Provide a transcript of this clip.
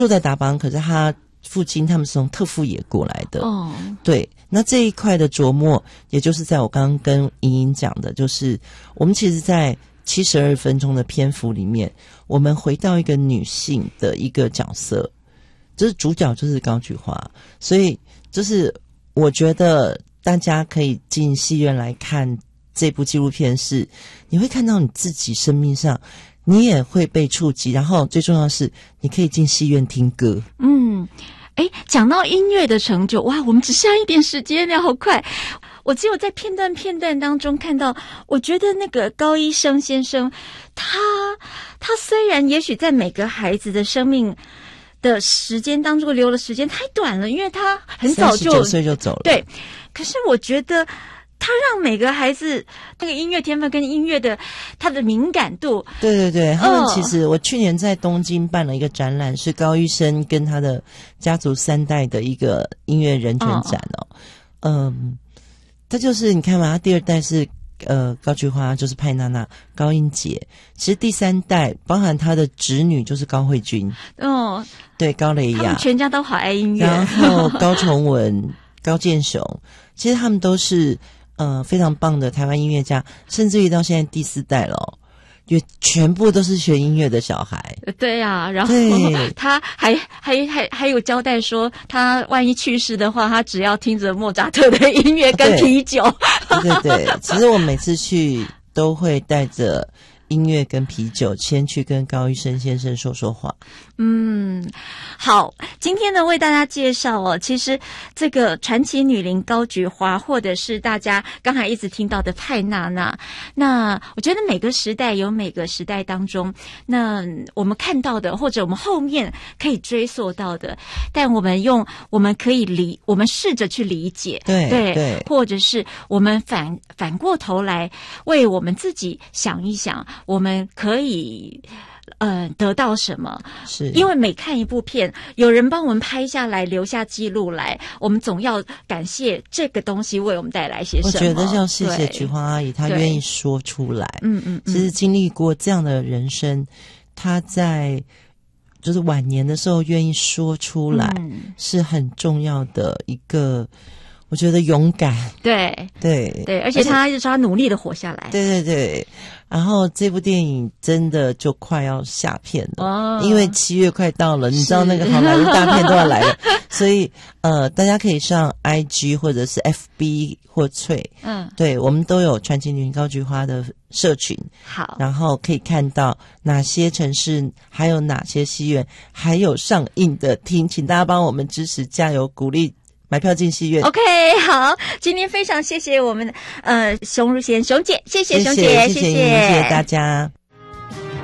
住在达邦，可是他父亲他们是从特富野过来的。哦，对，那这一块的琢磨，也就是在我刚刚跟莹莹讲的，就是我们其实在72分钟的篇幅里面，我们回到一个女性的一个角色，就是主角就是高菊花，所以就是我觉得大家可以进戏院来看这部纪录片，是你会看到你自己生命上你也会被触及，然后最重要的是你可以进戏院听歌。 讲到音乐的成就，哇，我们只剩下一点时间了，好快。我只有在片段当中看到，我觉得那个高一生先生，他虽然也许在每个孩子的生命的时间当中留的时间太短了，因为他很早就 39岁就走了。 对，可是我觉得他让每个孩子那个音乐天分跟音乐的他的敏感度， 对，他们其实我去年在东京办了一个展览，是高医生跟他的家族3代的一个音乐人权展哦。他就是你看嘛，他第2代是高菊花，就是派娜娜、高英杰，其实第3代包含他的侄女就是高慧君，对，高蕾雅， 他们全家都好爱音乐， 然后高崇文、高建雄，其实他们都是非常棒的台湾音乐家，甚至于到现在第4代了也全部都是学音乐的小孩。 对啊，然后他还有交代说，他万一去世的话，他只要听着莫扎特的音乐跟啤酒。 对，其实我每次去都会带着音乐跟啤酒先去跟高医生先生说话。 好，今天呢为大家介绍其实这个传奇女伶高菊花，或者是大家刚才一直听到的派娜娜，那我觉得每个时代有每个时代当中，那我们看到的或者我们后面可以追溯到的，但我们试着去理解， 对， 或者是我们反过头来为我们自己想一想，我们可以得到什么？是因为每看一部片，有人帮我们拍下来，留下记录来，我们总要感谢这个东西为我们带来些什么。 我觉得要谢谢菊花阿姨，她愿意说出来。其实经历过这样的人生，她在就是晚年的时候愿意说出来，是很重要的一个。我觉得勇敢，对， 而且他努力的活下来， 对。然后这部电影真的就快要下片了，因为7月快到了，你知道那个好莱坞大片都要来了，所以大家可以上 IG 或者是 FB 或脆，对，我们都有传奇女伶高菊花的社群，好，然后可以看到哪些城市还有哪些戏院还有上映的厅，请大家帮我们支持加油鼓励。买票进戏院。 OK， 好，今天非常谢谢我们熊如贤熊姐，谢谢熊姐， 谢谢大家。